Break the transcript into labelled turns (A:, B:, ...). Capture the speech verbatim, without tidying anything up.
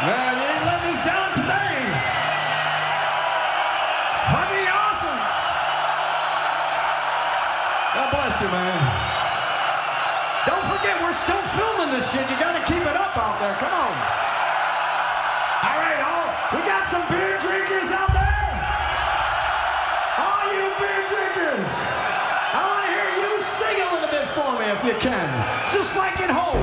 A: Man, you ain't letting us down today. Fucking awesome. God bless you, man. Don't forget, we're still filming this shit. You gotta keep it up out there. Come on. All right, all, we got some beer drinkers out there. All you beer drinkers, I want to hear you sing a little bit for me if you can. Just like at home.